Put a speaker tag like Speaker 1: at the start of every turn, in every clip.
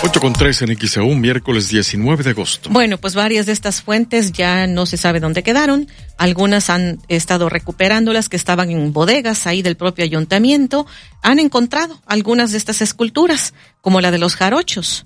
Speaker 1: 8:03 en XEU, miércoles 19 de agosto.
Speaker 2: Bueno, pues varias de estas fuentes ya no se sabe dónde quedaron. Algunas han estado recuperándolas que estaban en bodegas ahí del propio ayuntamiento. Han encontrado algunas de estas esculturas, como la de los jarochos.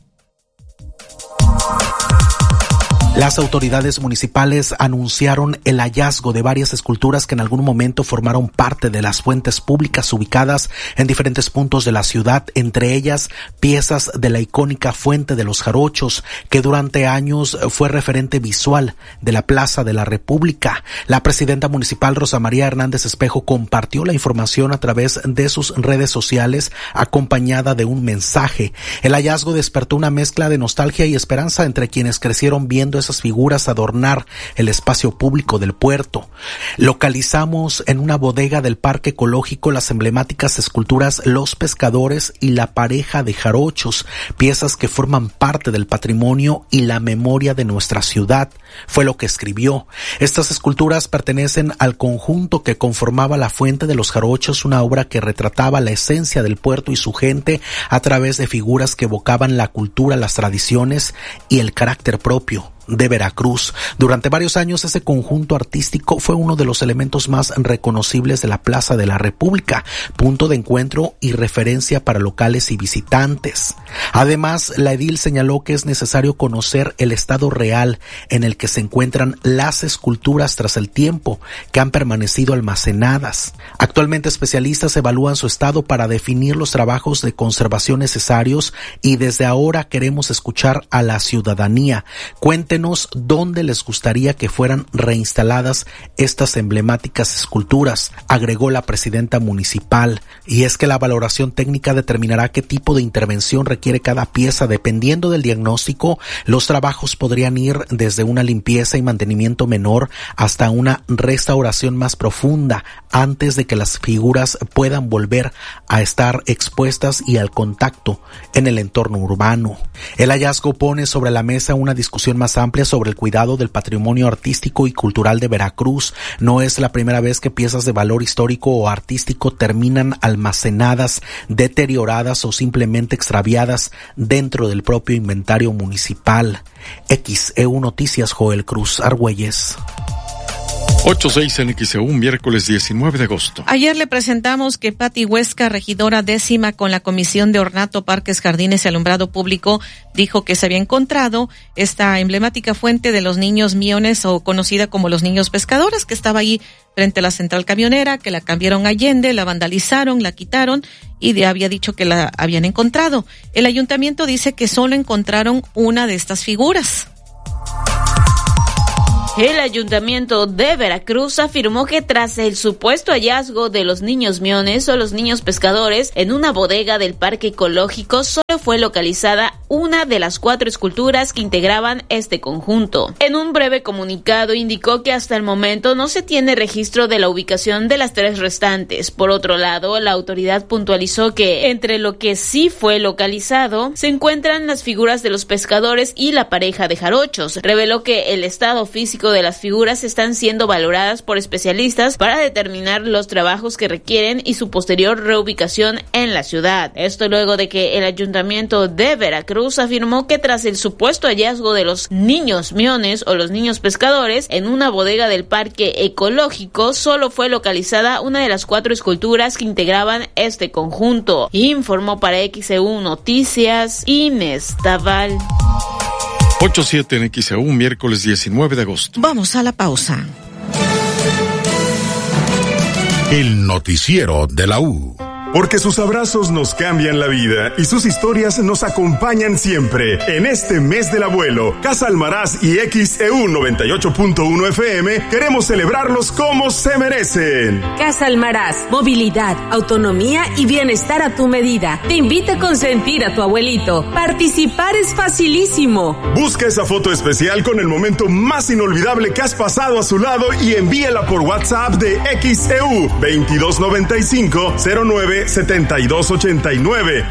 Speaker 3: Las autoridades municipales anunciaron el hallazgo de varias esculturas que en algún momento formaron parte de las fuentes públicas ubicadas en diferentes puntos de la ciudad, entre ellas piezas de la icónica Fuente de los Jarochos, que durante años fue referente visual de la Plaza de la República. La presidenta municipal Rosa María Hernández Espejo compartió la información a través de sus redes sociales, acompañada de un mensaje. El hallazgo despertó una mezcla de nostalgia y esperanza entre quienes crecieron viendo esas figuras adornar el espacio público del puerto. Localizamos en una bodega del Parque Ecológico las emblemáticas esculturas Los Pescadores y la Pareja de Jarochos, piezas que forman parte del patrimonio y la memoria de nuestra ciudad, fue lo que escribió. Estas esculturas pertenecen al conjunto que conformaba la Fuente de los Jarochos, una obra que retrataba la esencia del puerto y su gente a través de figuras que evocaban la cultura, las tradiciones y el carácter propio de Veracruz. Durante varios años ese conjunto artístico fue uno de los elementos más reconocibles de la Plaza de la República, punto de encuentro y referencia para locales y visitantes. Además, la edil señaló que es necesario conocer el estado real en el que se encuentran las esculturas tras el tiempo que han permanecido almacenadas. Actualmente especialistas evalúan su estado para definir los trabajos de conservación necesarios y desde ahora queremos escuchar a la ciudadanía. Cuéntenos dónde les gustaría que fueran reinstaladas estas emblemáticas esculturas, agregó la presidenta municipal. Y es que la valoración técnica determinará qué tipo de intervención requiere cada pieza. Dependiendo del diagnóstico, los trabajos podrían ir desde una limpieza y mantenimiento menor hasta una restauración más profunda antes de que las figuras puedan volver a estar expuestas y al contacto en el entorno urbano. El hallazgo pone sobre la mesa una discusión más amplia sobre el cuidado del patrimonio artístico y cultural de Veracruz. No es la primera vez que piezas de valor histórico o artístico terminan almacenadas, deterioradas o simplemente extraviadas dentro del propio inventario municipal. XEU Noticias, Joel Cruz Argüelles.
Speaker 1: 8:06 en XEU, miércoles 19 de agosto.
Speaker 2: Ayer le presentamos que Pati Huesca, regidora 10ª con la Comisión de Ornato, Parques, Jardines y Alumbrado Público, dijo que se había encontrado esta emblemática fuente de los niños miones, o conocida como los niños pescadores, que estaba ahí frente a la central camionera, que la cambiaron a Allende, la vandalizaron, la quitaron y había dicho que la habían encontrado. El ayuntamiento dice que solo encontraron una de estas figuras.
Speaker 4: El Ayuntamiento de Veracruz afirmó que tras el supuesto hallazgo de los niños miones o los niños pescadores en una bodega del Parque Ecológico, solo fue localizada una de las 4 esculturas que integraban este conjunto. En un breve comunicado indicó que hasta el momento no se tiene registro de la ubicación de las 3 restantes. Por otro lado, la autoridad puntualizó que entre lo que sí fue localizado se encuentran las figuras de los pescadores y la pareja de jarochos. Reveló que el estado físico de las figuras están siendo valoradas por especialistas para determinar los trabajos que requieren y su posterior reubicación en la ciudad. Esto luego de que el Ayuntamiento de Veracruz afirmó que tras el supuesto hallazgo de los niños miones o los niños pescadores en una bodega del Parque Ecológico, solo fue localizada una de las 4 esculturas que integraban este conjunto. Informó para XEU Noticias Inés Taval.
Speaker 1: 8:07 en XEU, miércoles 19 de agosto.
Speaker 2: Vamos a la pausa.
Speaker 5: El noticiero de la U.
Speaker 6: Porque sus abrazos nos cambian la vida y sus historias nos acompañan siempre. En este mes del abuelo, Casa Almaraz y XEU 98.1 FM queremos celebrarlos como se merecen.
Speaker 7: Casa Almaraz, movilidad, autonomía y bienestar a tu medida. Te invita a consentir a tu abuelito. Participar es facilísimo.
Speaker 6: Busca esa foto especial con el momento más inolvidable que has pasado a su lado y envíala por WhatsApp de XEU 2295 09 09-7289,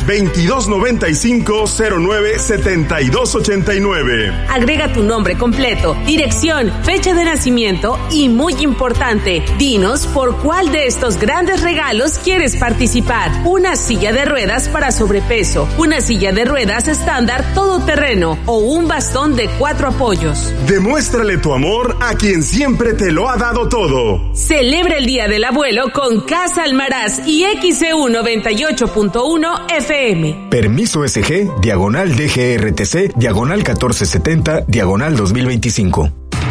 Speaker 6: 2295-09-7289.
Speaker 7: Agrega tu nombre completo, dirección, fecha de nacimiento y, muy importante, dinos por cuál de estos grandes regalos quieres participar. Una silla de ruedas para sobrepeso, una silla de ruedas estándar todoterreno o un bastón de 4 apoyos.
Speaker 6: Demuéstrale tu amor a quien siempre te lo ha dado todo.
Speaker 7: Celebra el Día del Abuelo con Casa Almaraz y XEU 98.1 FM.
Speaker 8: Permiso SG, diagonal DGRTC, diagonal 1470, diagonal 2025.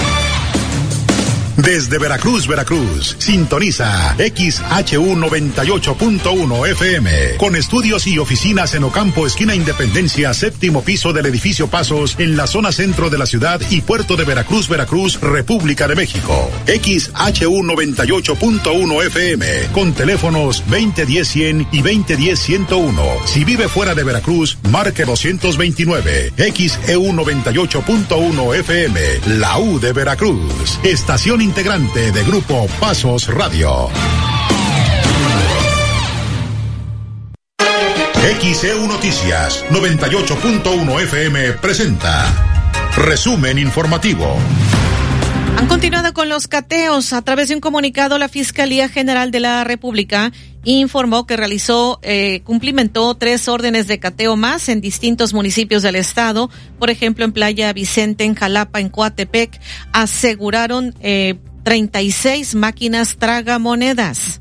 Speaker 5: Desde Veracruz, Veracruz, sintoniza XHU 98.1 FM, con estudios y oficinas en Ocampo, esquina Independencia, séptimo piso del edificio Pasos, en la zona centro de la ciudad y puerto de Veracruz, Veracruz, República de México. XHU 98.1 FM, con teléfonos 2010-100 y 2010-101. Si vive fuera de Veracruz, marque 229. XEU 98.1 FM, la U de Veracruz, estación integrante de Grupo Pasos Radio. XEU Noticias 98.1 FM presenta resumen informativo.
Speaker 2: Han continuado con los cateos. A través de un comunicado, la Fiscalía General de la República informó que cumplimentó 3 órdenes de cateo más en distintos municipios del estado. Por ejemplo, en Playa Vicente, en Jalapa, en Coatepec, aseguraron 36 máquinas tragamonedas.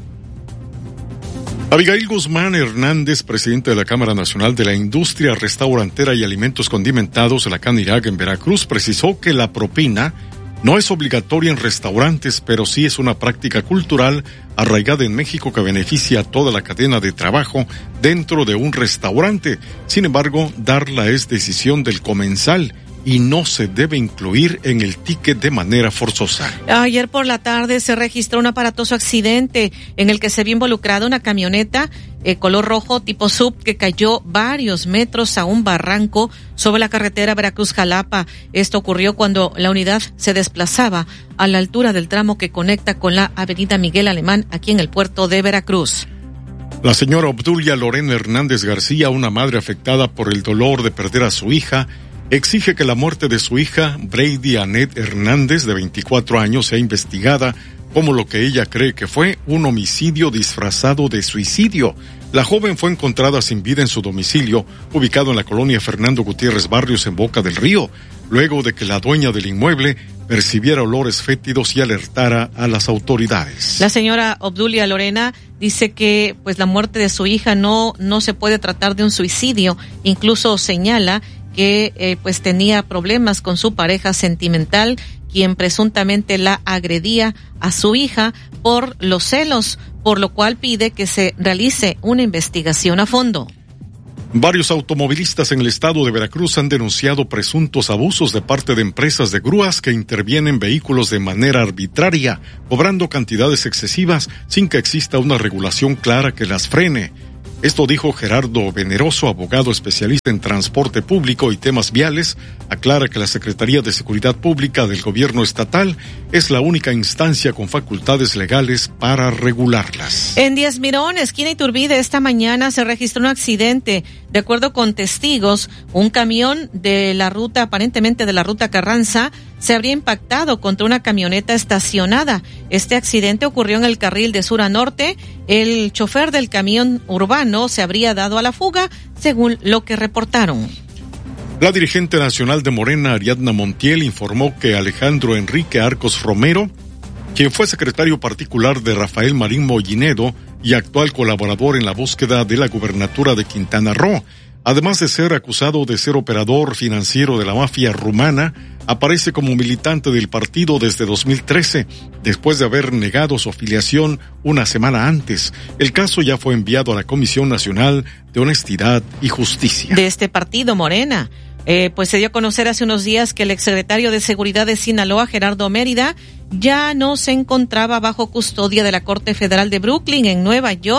Speaker 1: Abigail Guzmán Hernández, presidenta de la Cámara Nacional de la Industria Restaurantera y Alimentos Condimentados de la Canirac en Veracruz, precisó que la propina no es obligatoria en restaurantes, pero sí es una práctica cultural arraigada en México que beneficia a toda la cadena de trabajo dentro de un restaurante. Sin embargo, darla es decisión del comensal y no se debe incluir en el ticket de manera forzosa.
Speaker 2: Ayer por la tarde se registró un aparatoso accidente en el que se vio involucrada una camioneta color rojo tipo SUV que cayó varios metros a un barranco sobre la carretera Veracruz-Jalapa. Esto ocurrió cuando la unidad se desplazaba a la altura del tramo que conecta con la avenida Miguel Alemán aquí en el puerto de Veracruz.
Speaker 1: La señora Obdulia Lorena Hernández García, una madre afectada por el dolor de perder a su hija, exige que la muerte de su hija, Brady Annette Hernández, de 24 años, sea investigada como lo que ella cree que fue un homicidio disfrazado de suicidio. La joven fue encontrada sin vida en su domicilio, ubicado en la colonia Fernando Gutiérrez Barrios, en Boca del Río, luego de que la dueña del inmueble percibiera olores fétidos y alertara a las autoridades.
Speaker 2: La señora Obdulia Lorena dice que la muerte de su hija no se puede tratar de un suicidio. Incluso señala que tenía problemas con su pareja sentimental, quien presuntamente la agredía a su hija por los celos, por lo cual pide que se realice una investigación a fondo.
Speaker 1: Varios automovilistas en el estado de Veracruz han denunciado presuntos abusos de parte de empresas de grúas que intervienen vehículos de manera arbitraria, cobrando cantidades excesivas sin que exista una regulación clara que las frene. Esto dijo Gerardo Veneroso, abogado especialista en transporte público y temas viales. Aclara que la Secretaría de Seguridad Pública del Gobierno Estatal es la única instancia con facultades legales para regularlas.
Speaker 2: En Díaz Mirón, esquina Iturbide, esta mañana se registró un accidente. De acuerdo con testigos, un camión de la ruta, aparentemente de la ruta Carranza, se habría impactado contra una camioneta estacionada. Este accidente ocurrió en el carril de sur a norte. El chofer del camión urbano se habría dado a la fuga, según lo que reportaron.
Speaker 1: La dirigente nacional de Morena, Ariadna Montiel, informó que Alejandro Enrique Arcos Romero, quien fue secretario particular de Rafael Marín Mollinedo y actual colaborador en la búsqueda de la gubernatura de Quintana Roo, además de ser acusado de ser operador financiero de la mafia rumana, aparece como militante del partido desde 2013, después de haber negado su afiliación una semana antes. El caso ya fue enviado a la Comisión Nacional de Honestidad y Justicia.
Speaker 2: De este partido, Morena. Se dio a conocer hace unos días que el exsecretario de Seguridad de Sinaloa, Gerardo Mérida, ya no se encontraba bajo custodia de la Corte Federal de Brooklyn, en Nueva York,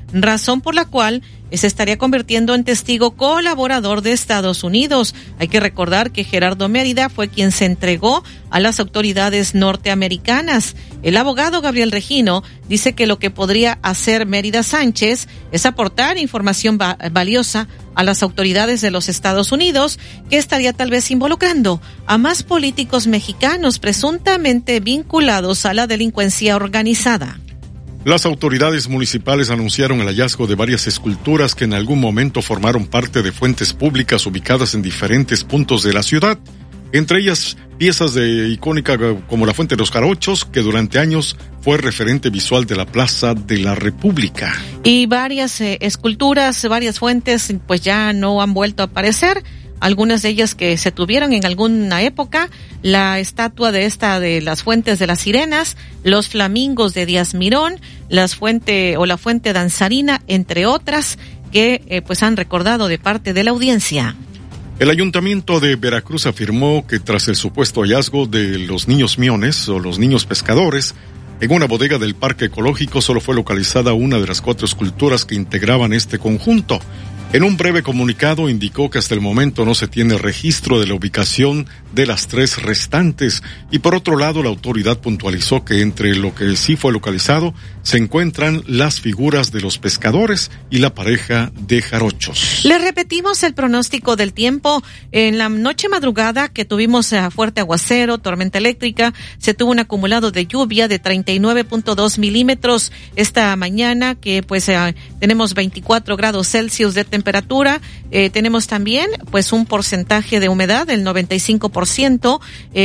Speaker 2: razón por la cual se estaría convirtiendo en testigo colaborador de Estados Unidos. Hay que recordar que Gerardo Mérida fue quien se entregó a las autoridades norteamericanas. El abogado Gabriel Regino dice que lo que podría hacer Mérida Sánchez es aportar información valiosa a las autoridades de los Estados Unidos, que estaría tal vez involucrando a más políticos mexicanos presuntamente vinculados a la delincuencia organizada.
Speaker 1: Las autoridades municipales anunciaron el hallazgo de varias esculturas que en algún momento formaron parte de fuentes públicas ubicadas en diferentes puntos de la ciudad, entre ellas piezas de icónica como la Fuente de los Jarochos, que durante años fue referente visual de la Plaza de la República.
Speaker 2: Y varias esculturas, varias fuentes, pues ya no han vuelto a aparecer. Algunas de ellas que se tuvieron en alguna época, la estatua de las fuentes de las sirenas, los flamingos de Díaz Mirón, la fuente danzarina, entre otras, que pues han recordado de parte de la audiencia.
Speaker 1: El Ayuntamiento de Veracruz afirmó que tras el supuesto hallazgo de los niños miones o los niños pescadores, en una bodega del Parque Ecológico solo fue localizada una de las 4 esculturas que integraban este conjunto. En un breve comunicado indicó que hasta el momento no se tiene registro de la ubicación de las 3 restantes, y por otro lado la autoridad puntualizó que entre lo que sí fue localizado se encuentran las figuras de los pescadores y la pareja de jarochos.
Speaker 2: Le repetimos el pronóstico del tiempo. En la noche madrugada que tuvimos fuerte aguacero, tormenta eléctrica, se tuvo un acumulado de lluvia de 39.2 milímetros. Esta mañana que pues tenemos 24 grados Celsius de temperatura, tenemos también pues un porcentaje de humedad del 95%,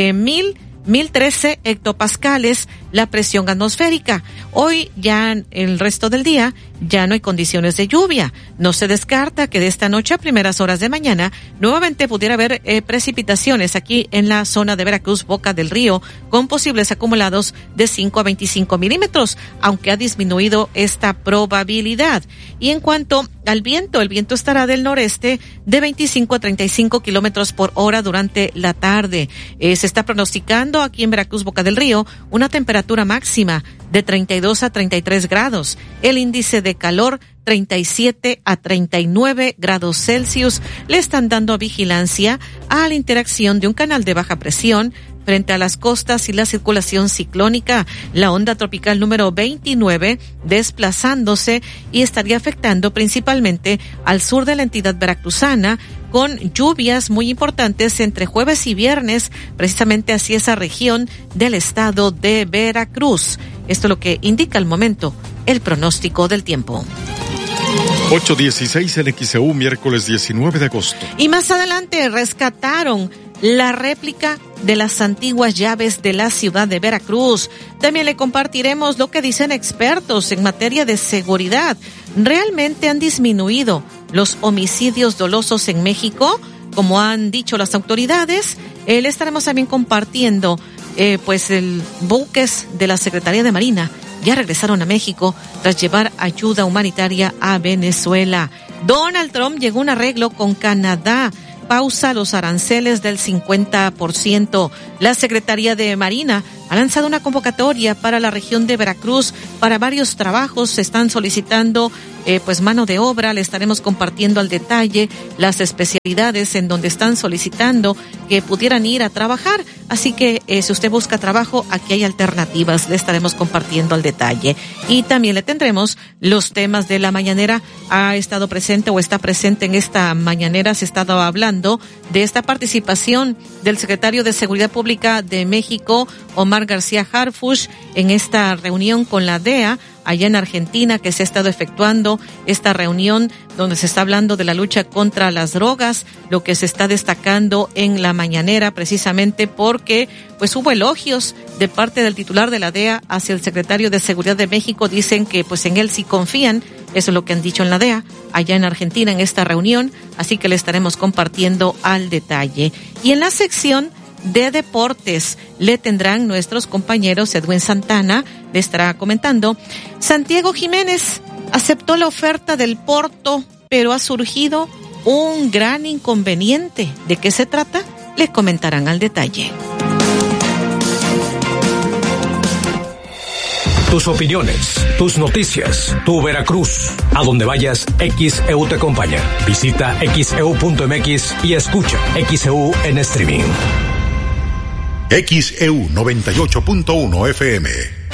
Speaker 2: 1013 hectopascales la presión atmosférica. Hoy ya el resto del día ya no hay condiciones de lluvia. No se descarta que de esta noche a primeras horas de mañana nuevamente pudiera haber precipitaciones aquí en la zona de Veracruz, Boca del Río, con posibles acumulados de 5 a 25 milímetros, aunque ha disminuido esta probabilidad. Y en cuanto al viento, el viento estará del noreste de 25 a 35 kilómetros por hora durante la tarde. Se está pronosticando aquí en Veracruz, Boca del Río, una temperatura máxima de 32 a 33 grados. El índice de calor 37 a 39 grados Celsius. Le están dando vigilancia a la interacción de un canal de baja presión frente a las costas y la circulación ciclónica, la onda tropical número 29 desplazándose y estaría afectando principalmente al sur de la entidad veracruzana, con lluvias muy importantes entre jueves y viernes, precisamente hacia esa región del estado de Veracruz. Esto es lo que indica al momento el pronóstico del tiempo.
Speaker 1: 8:16 en XEU, miércoles 19 de agosto.
Speaker 2: Y más adelante rescataron la réplica de las antiguas llaves de la ciudad de Veracruz. También le compartiremos lo que dicen expertos en materia de seguridad. ¿Realmente han disminuido los homicidios dolosos en México, como han dicho las autoridades? Le estaremos también compartiendo pues el buques de la Secretaría de Marina ya regresaron a México tras llevar ayuda humanitaria a Venezuela. Donald Trump llegó a un arreglo con Canadá. Pausa los aranceles del 50%. La Secretaría de Marina ha lanzado una convocatoria para la región de Veracruz para varios trabajos. Se están solicitando pues mano de obra. Le estaremos compartiendo al detalle las especialidades en donde están solicitando que pudieran ir a trabajar. Así que si usted busca trabajo, aquí hay alternativas. Le estaremos compartiendo al detalle. Y también le tendremos los temas de la mañanera. Ha estado presente o está presente en esta mañanera. Se ha estado hablando de esta participación del secretario de Seguridad Pública de México, Omar García Harfuch, en esta reunión con la DEA allá en Argentina, que se ha estado efectuando esta reunión donde se está hablando de la lucha contra las drogas, lo que se está destacando en la mañanera precisamente porque pues hubo elogios de parte del titular de la DEA hacia el secretario de Seguridad de México. Dicen que pues en él sí confían. Eso es lo que han dicho en la DEA allá en Argentina en esta reunión, así que le estaremos compartiendo al detalle. Y en la sección de deportes le tendrán nuestros compañeros. Edwin Santana le estará comentando. Santiago Jiménez aceptó la oferta del Porto, pero ha surgido un gran inconveniente. ¿De qué se trata? Le comentarán al detalle.
Speaker 9: tus opiniones, tus noticias, tu Veracruz. A donde vayas, XEU te acompaña. Visita xeu.mx y escucha XEU en streaming.
Speaker 5: XEU 98.1 FM.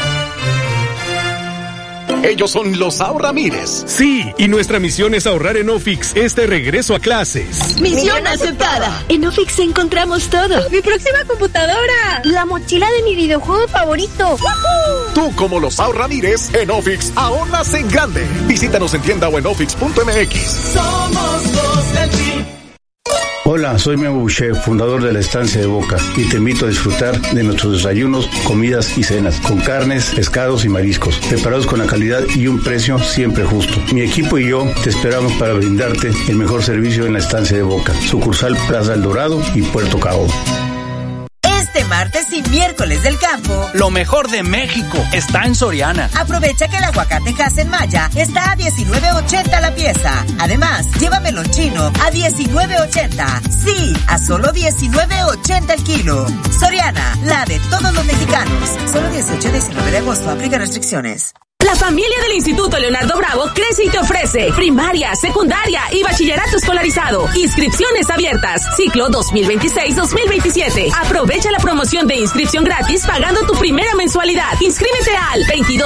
Speaker 10: Ellos son los Ahorramires.
Speaker 11: Sí, y nuestra misión es ahorrar en Ofix este regreso a clases.
Speaker 12: ¡Misión aceptada! En Ofix encontramos todo.
Speaker 13: ¡Mi próxima computadora!
Speaker 12: ¡La mochila de mi videojuego favorito!
Speaker 10: ¡Woohoo! Tú, como los Ahorramires, en Ofix ahorras en grande. Visítanos en tienda o en ofix.mx.
Speaker 14: Somos los del team.
Speaker 15: Hola, soy Memo Boucher, fundador de la Estancia de Boca, y te invito a disfrutar de nuestros desayunos, comidas y cenas, con carnes, pescados y mariscos, preparados con la calidad y un precio siempre justo. Mi equipo y yo te esperamos para brindarte el mejor servicio en la Estancia de Boca, sucursal Plaza El Dorado y Puerto Cabo.
Speaker 16: Este martes y miércoles del campo,
Speaker 17: lo mejor de México está en Soriana.
Speaker 16: Aprovecha que el aguacate Hass Maya está a $19.80 la pieza. Además, lleva melón chino a $19.80. Sí, a solo $19.80 el kilo. Soriana, la de todos los mexicanos. Solo 18 y 19 de agosto. Aplica restricciones.
Speaker 7: La familia del Instituto Leonardo Bravo crece y te ofrece primaria, secundaria y bachillerato escolarizado. Inscripciones abiertas. Ciclo 2026-2027. Aprovecha la promoción de inscripción gratis pagando tu primera mensualidad. Inscríbete al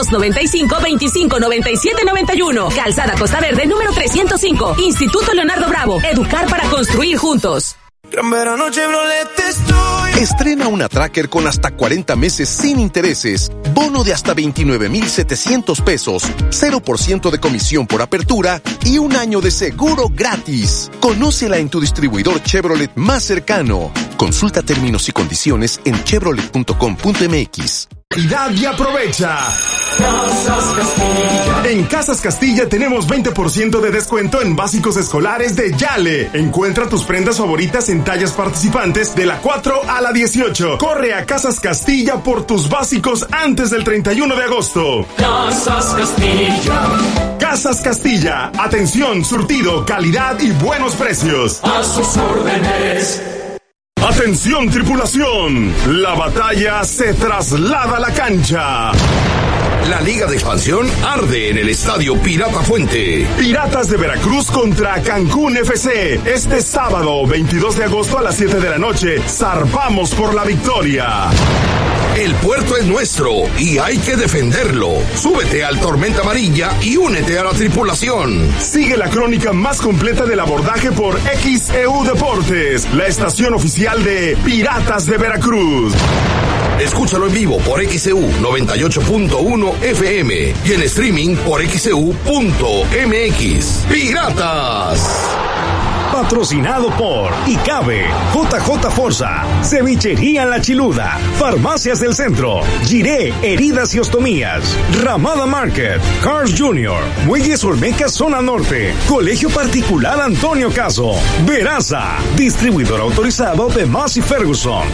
Speaker 7: 2295-259791. Calzada Costa Verde número 305. Instituto Leonardo Bravo. Educar para construir juntos.
Speaker 14: Gran verano Chevrolet estoy.
Speaker 10: Estrena una Tracker con hasta 40 meses sin intereses, bono de hasta 29,700 pesos, 0% de comisión por apertura y un año de seguro gratis. Conócela en tu distribuidor Chevrolet más cercano. Consulta términos y condiciones en chevrolet.com.mx.
Speaker 6: Y aprovecha.
Speaker 14: Casas Castilla.
Speaker 6: En Casas Castilla tenemos 20% de descuento en básicos escolares de Yale. Encuentra tus prendas favoritas en tallas participantes de la 4 a la 18. Corre a Casas Castilla por tus básicos antes del 31 de agosto.
Speaker 14: Casas Castilla.
Speaker 6: Casas Castilla. Atención, surtido, calidad y buenos precios.
Speaker 14: A sus órdenes.
Speaker 6: ¡Atención, tripulación! La batalla se traslada a la cancha.
Speaker 18: La Liga de Expansión arde en el Estadio Pirata Fuente.
Speaker 6: Piratas de Veracruz contra Cancún FC. Este sábado, 22 de agosto a las 7 de la noche. Zarpamos por la victoria.
Speaker 18: El puerto es nuestro y hay que defenderlo. Súbete al Tormenta Amarilla y únete a la tripulación.
Speaker 6: Sigue la crónica más completa del abordaje por XEU Deportes, la estación oficial de Piratas de Veracruz.
Speaker 18: Escúchalo en vivo por XEU 98.1 FM y en streaming por XEU.mx. ¡Piratas!
Speaker 19: Patrocinado por ICABE, JJ Forza, Cevichería La Chiluda, Farmacias del Centro, Giré Heridas y Ostomías, Ramada Market, Cars Jr., Muelles Olmeca Zona Norte, Colegio Particular Antonio Caso, Veraza, distribuidor autorizado de Massey Ferguson.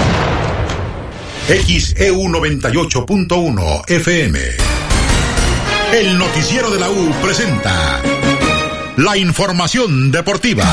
Speaker 5: XEU 98.1 FM. El noticiero de la U presenta la información deportiva.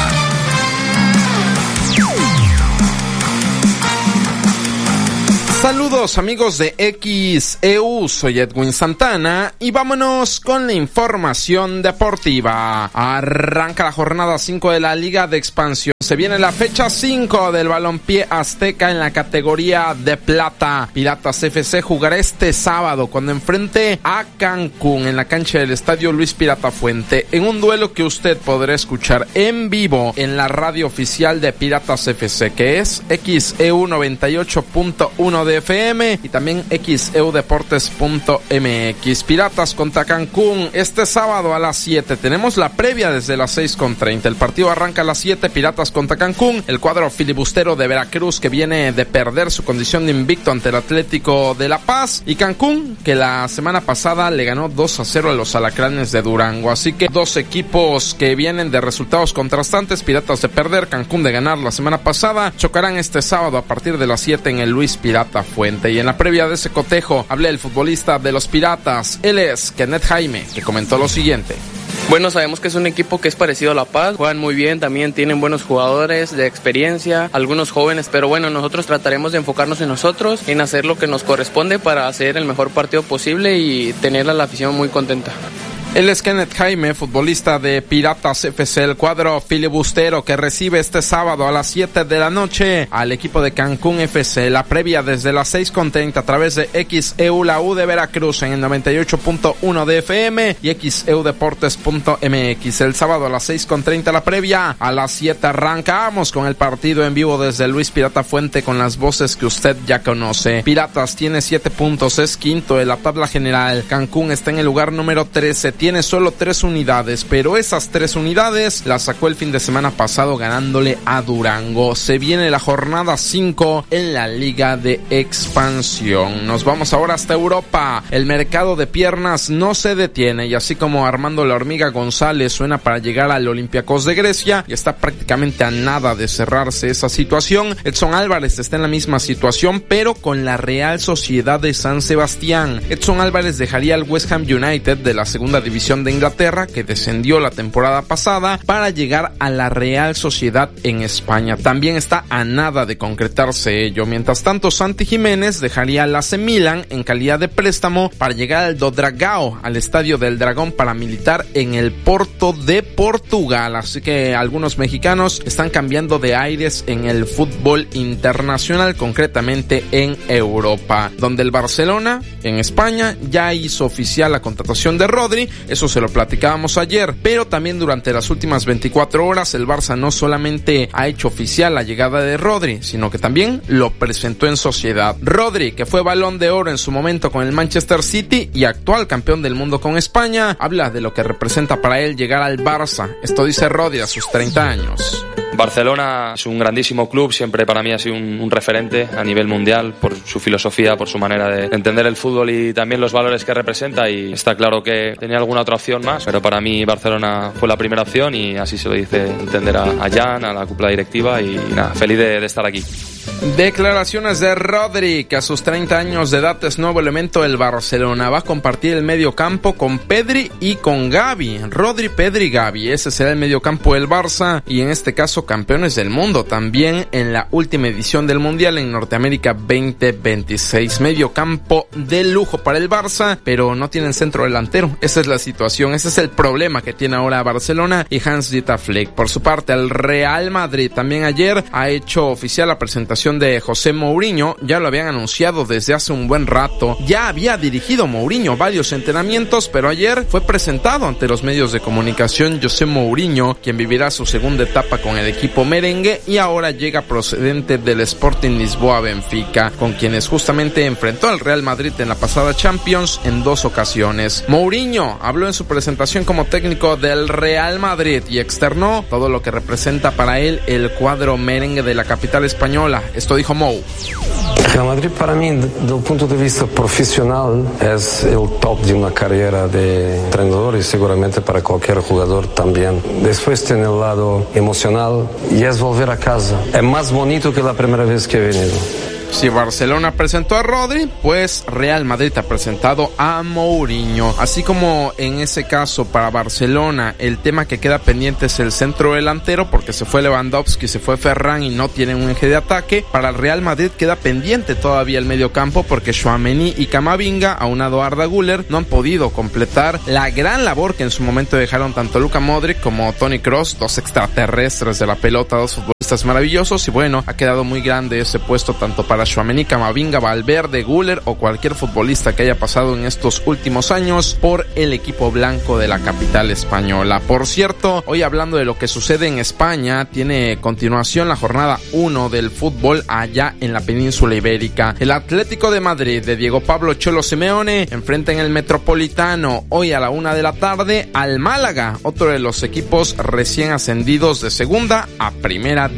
Speaker 20: Saludos amigos de XEU, soy Edwin Santana y vámonos con la información deportiva. Arranca la jornada 5 de la Liga de Expansión. Se viene la fecha 5 del balompié azteca en la categoría de plata. Piratas FC jugará este sábado cuando enfrente a Cancún en la cancha del Estadio Luis Pirata Fuente en un duelo que usted podrá escuchar en vivo en la radio oficial de Piratas FC, que es XEU 98.1 de FM y también xeudeportes.mx. Piratas contra Cancún este sábado a las 7. Tenemos la previa desde las 6:30. El partido arranca a las 7. Piratas contra Cancún. El cuadro filibustero de Veracruz, que viene de perder su condición de invicto ante el Atlético de La Paz, y Cancún, que la semana pasada le ganó 2-0 a los Alacranes de Durango. Así que dos equipos que vienen de resultados contrastantes. Piratas de perder, Cancún de ganar la semana pasada, chocarán este sábado a partir de las 7 en el Luis Pirata Fuente. Y en la previa de ese cotejo hablé el futbolista de los Piratas. Él es Kenneth Jaime, que comentó lo siguiente.
Speaker 21: Bueno, sabemos que es un equipo que es parecido a La Paz, juegan muy bien, también tienen buenos jugadores de experiencia, algunos jóvenes, pero bueno, nosotros trataremos de enfocarnos en nosotros, en hacer lo que nos corresponde para hacer el mejor partido posible y tener a la afición muy contenta.
Speaker 20: Él es Kenneth Jaime, futbolista de Piratas FC, el cuadro filibustero que recibe este sábado a las 7 de la noche al equipo de Cancún FC. La previa desde las 6:30 a través de XEU, la U de Veracruz en el 98.1 de FM y XEUdeportes.mx. El sábado a las 6:30 la previa, a las 7 arrancamos con el partido en vivo desde Luis Pirata Fuente con las voces que usted ya conoce. Piratas tiene 7 puntos, es quinto en la tabla general. Cancún está en el lugar número 13. Tiene solo 3 unidades, pero esas 3 unidades las sacó el fin de semana pasado ganándole a Durango. Se viene la jornada 5 en la Liga de Expansión. Nos vamos ahora hasta Europa. El mercado de piernas no se detiene y así como Armando La Hormiga González suena para llegar al Olympiacos de Grecia y está prácticamente a nada de cerrarse esa situación, Edson Álvarez está en la misma situación pero con la Real Sociedad de San Sebastián. Edson Álvarez dejaría al West Ham United de la segunda división de Inglaterra, que descendió la temporada pasada, para llegar a la Real Sociedad en España. También está a nada de concretarse ello. Mientras tanto, Santi Jiménez dejaría al AC Milan en calidad de préstamo para llegar al Do Dragao, al Estadio del Dragón, para militar en el Porto de Portugal. Así que algunos mexicanos están cambiando de aires en el fútbol internacional, concretamente en Europa, donde el Barcelona en España ya hizo oficial la contratación de Rodri. Eso se lo platicábamos ayer, pero también durante las últimas 24 horas el Barça no solamente ha hecho oficial la llegada de Rodri, sino que también lo presentó en sociedad. Rodri, que fue Balón de Oro en su momento con el Manchester City y actual campeón del mundo con España, habla de lo que representa para él llegar al Barça. Esto dice Rodri a sus 30 años.
Speaker 22: Barcelona es un grandísimo club, siempre para mí ha sido un referente a nivel mundial por su filosofía, por su manera de entender el fútbol y también los valores que representa, y está claro que tenía alguna otra opción más, pero para mí Barcelona fue la primera opción y así se lo dice entender a Jan, a la cúpula directiva, y nada, feliz de estar aquí.
Speaker 20: Declaraciones de Rodri, que a sus 30 años de edad es nuevo elemento del Barcelona. Va a compartir el medio campo con Pedri y con Gavi. Rodri, Pedri, Gavi. Ese será el medio campo del Barça y en este caso campeones del mundo también en la última edición del Mundial en Norteamérica 2026. Medio campo de lujo para el Barça, pero no tienen centro delantero. Esa es la situación, ese es el problema que tiene ahora Barcelona y Hans-Dieter Flick. Por su parte, el Real Madrid también ayer ha hecho oficial la presentación de José Mourinho. Ya lo habían anunciado desde hace un buen rato. Ya había dirigido Mourinho varios entrenamientos, pero ayer fue presentado ante los medios de comunicación José Mourinho, quien vivirá su segunda etapa con el equipo merengue y ahora llega procedente del Sporting Lisboa Benfica, con quienes justamente enfrentó al Real Madrid en la pasada Champions en 2 ocasiones. Mourinho habló en su presentación como técnico del Real Madrid y externó todo lo que representa para él el cuadro merengue de la capital española. Esto dijo Mou.
Speaker 23: Real Madrid para mí, desde el punto de vista profesional, es el top de una carrera de entrenador y seguramente para cualquier jugador también. Después tiene el lado emocional y es volver a casa. Es más bonito que la primera vez que he venido.
Speaker 20: Si Barcelona presentó a Rodri, pues Real Madrid ha presentado a Mourinho. Así como en ese caso para Barcelona el tema que queda pendiente es el centro delantero, porque se fue Lewandowski, se fue Ferran y no tienen un eje de ataque. Para el Real Madrid queda pendiente todavía el medio campo, porque Tchouaméni y Camavinga, aunado a Arda Güler, no han podido completar la gran labor que en su momento dejaron tanto Luka Modric como Toni Kroos, 2 extraterrestres de la pelota, 2 futbolistas maravillosos. Y bueno, ha quedado muy grande ese puesto tanto para Tchouaméni, Camavinga, Valverde, Güler o cualquier futbolista que haya pasado en estos últimos años por el equipo blanco de la capital española. Por cierto, hoy hablando de lo que sucede en España, tiene continuación la jornada 1 del fútbol allá en la península ibérica. El Atlético de Madrid de Diego Pablo Cholo Simeone enfrenta en el Metropolitano hoy a la 1 de la tarde al Málaga, otro de los equipos recién ascendidos de segunda a primera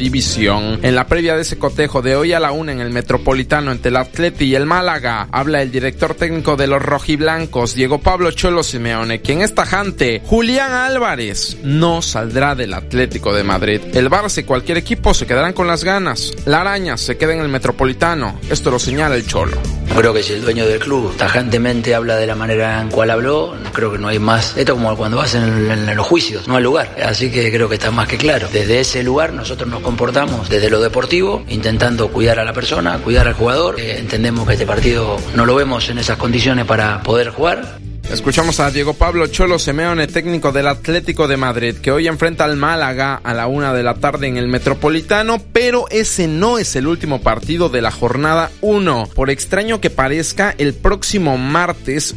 Speaker 20: división. En la previa de ese cotejo de hoy a la 1 en el Metropolitano entre el Atleti y el Málaga, habla el director técnico de los rojiblancos, Diego Pablo Cholo Simeone, quien es tajante. Julián Álvarez no saldrá del Atlético de Madrid. El Barça y cualquier equipo se quedarán con las ganas. La Araña se queda en el Metropolitano. Esto lo señala el Cholo.
Speaker 3: Creo que si el dueño del club tajantemente habla de la manera en cual habló, creo que no hay más. Esto como cuando vas en los juicios, no hay lugar. Así que creo que está más que claro. Desde ese lugar nosotros nos comportamos desde lo deportivo, intentando cuidar a la persona, cuidar al jugador. Entendemos que este partido no lo vemos en esas condiciones para poder jugar.
Speaker 20: Escuchamos a Diego Pablo Cholo Simeone, técnico del Atlético de Madrid, que hoy enfrenta al Málaga a la 1 de la tarde en el Metropolitano, pero ese no es el último partido de la jornada 1. Por extraño que parezca, el próximo martes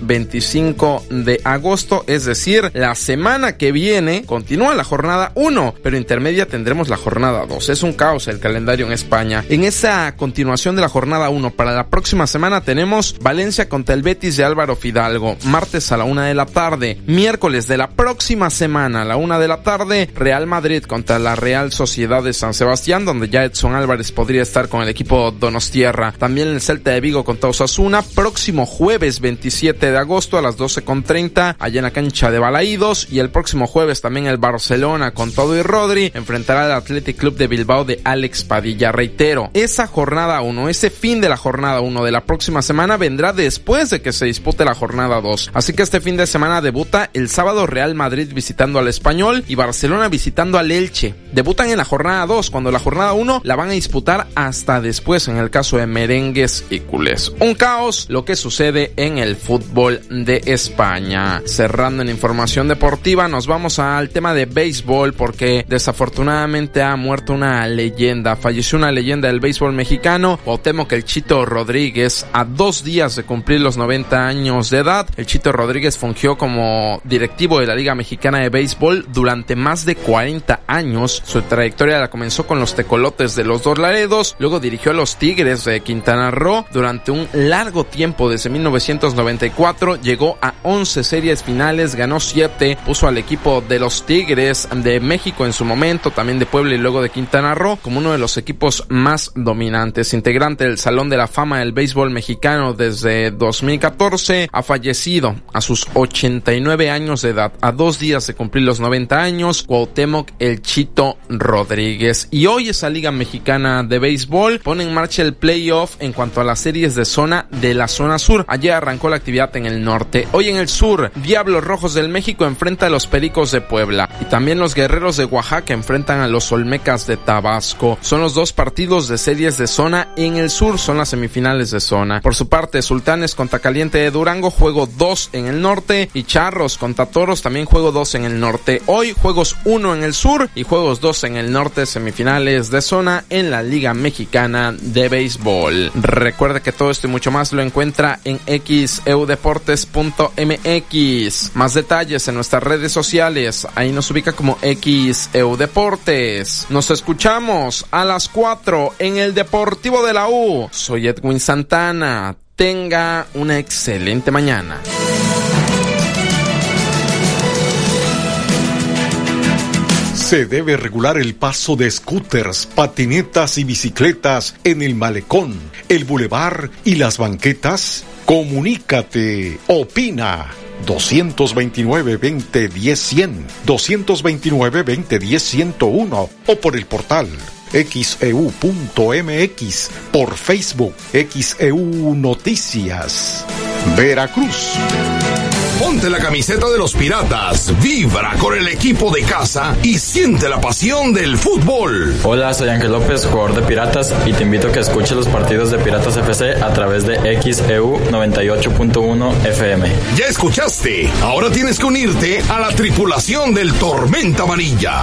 Speaker 20: 25 de agosto, es decir, la semana que viene, continúa la jornada 1, pero intermedia tendremos la jornada 2. Es un caos el calendario en España. En esa continuación de la jornada 1, para la próxima semana tenemos Valencia contra el Betis de Álvaro Fidalgo, martes a la 1 de la tarde. Miércoles de la próxima semana a la 1 de la tarde, Real Madrid contra la Real Sociedad de San Sebastián, donde ya Edson Álvarez podría estar con el equipo donostiarra. También el Celta de Vigo contra Osasuna, próximo jueves 27 de agosto a las 12:30 allá en la cancha de Balaídos. Y el próximo jueves también el Barcelona con todo y Rodri enfrentará al Athletic Club de Bilbao de Alex Padilla. Reitero, esa jornada 1, ese fin de la jornada 1 de la próxima semana vendrá después de que se dispute la jornada 2. Así que este fin de semana debuta el sábado Real Madrid visitando al Español y Barcelona visitando al Elche. Debutan en la jornada 2, cuando la jornada 1 la van a disputar hasta después en el caso de merengues y culés. Un caos lo que sucede en el fútbol de España. Cerrando en información deportiva, nos vamos al tema de béisbol, porque desafortunadamente ha muerto una leyenda. Falleció una leyenda del béisbol mexicano, Cuauhtémoc El Chito Rodríguez, a 2 días de cumplir los 90 años de edad. El Chito Rodríguez fungió como directivo de la Liga Mexicana de Béisbol durante más de 40 años. Su trayectoria la comenzó con los Tecolotes de los Dos Laredos, luego dirigió a los Tigres de Quintana Roo durante un largo tiempo, desde 1994, llegó a 11 series finales, ganó 7, puso al equipo de los Tigres de México en su momento, también de Puebla y luego de Quintana Roo, como uno de los equipos más dominantes. Integrante del Salón de la Fama del Béisbol Mexicano desde 2014, ha fallecido a sus 89 años de edad, a 2 días de cumplir los 90 años, Cuauhtémoc El Chito Rodríguez. Y hoy esa Liga Mexicana de Béisbol pone en marcha el playoff en cuanto a las series de zona de la zona sur. Ayer arrancó la actividad en el norte. Hoy en el sur, Diablos Rojos del México enfrenta a los Pericos de Puebla y también los Guerreros de Oaxaca enfrentan a los Olmecas de Tabasco. Son los 2 partidos de series de zona en el sur, son las semifinales de zona. Por su parte, Sultanes contra Caliente de Durango, juego 2 en el norte, y Charros contra Toros, también juego 2 en el norte. Hoy juegos 1 en el sur y juegos 2 en el norte, semifinales de zona en la Liga Mexicana de Béisbol. Recuerda que todo esto y mucho más lo encuentra en xeudeportes.mx. Más detalles en nuestras redes sociales, ahí nos ubica como xeudeportes. Nos escuchamos a las 4 en el Deportivo de la U. Soy Edwin Santana. Tenga una excelente mañana.
Speaker 1: Se debe regular el paso de scooters, patinetas y bicicletas en el malecón, el bulevar y las banquetas. Comunícate, opina. 229-2010-100, 229-2010-101 o por el portal xeu.mx, por Facebook XEU Noticias. Veracruz.
Speaker 18: Ponte la camiseta de los Piratas, vibra con el equipo de casa y siente la pasión del fútbol.
Speaker 4: Hola, soy Ángel López, jugador de Piratas, y te invito a que escuches los partidos de Piratas FC a través de XEU 98.1 FM.
Speaker 18: Ya escuchaste, ahora tienes que unirte a la tripulación del Tormenta Amarilla.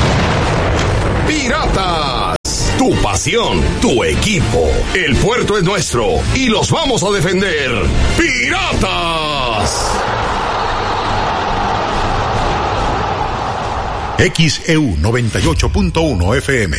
Speaker 18: Piratas, tu pasión, tu equipo. El puerto es nuestro y los vamos a defender. ¡Piratas!
Speaker 5: XEU 98.1 FM.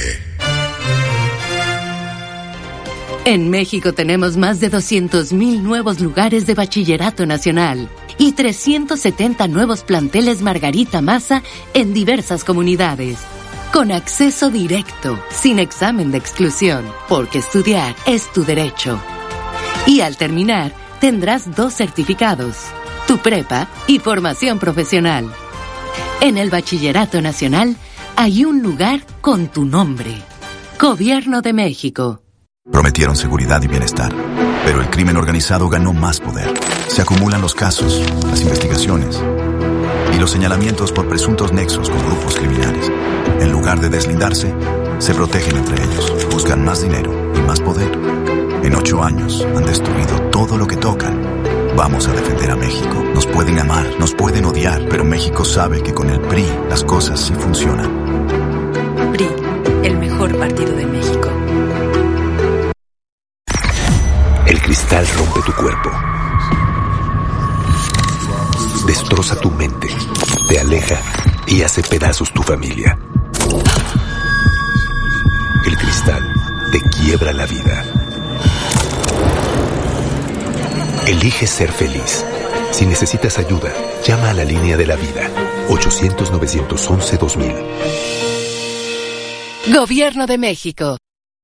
Speaker 8: En México tenemos más de 200,000 nuevos lugares de bachillerato nacional y 370 nuevos planteles Margarita Maza en diversas comunidades. con acceso directo, sin examen de exclusión, porque estudiar es tu derecho. Y al terminar, tendrás 2 certificados, tu prepa y formación profesional. En el Bachillerato Nacional hay un lugar con tu nombre. Gobierno de México.
Speaker 2: Prometieron seguridad y bienestar, pero el crimen organizado ganó más poder. Se acumulan los casos, las investigaciones y los señalamientos por presuntos nexos con grupos criminales. En lugar de deslindarse, se protegen entre ellos, buscan más dinero y más poder. En 8 años han destruido todo lo que tocan. Vamos a defender a México. Nos pueden amar, nos pueden odiar, pero México sabe que con el PRI las cosas sí funcionan.
Speaker 8: PRI, el mejor partido de México.
Speaker 9: El cristal rompe tu cuerpo, destroza tu mente, te aleja y hace pedazos tu familia. El cristal te quiebra la vida. Elige ser feliz. Si necesitas ayuda, llama a la línea de la vida. 800-911-2000.
Speaker 8: Gobierno de México.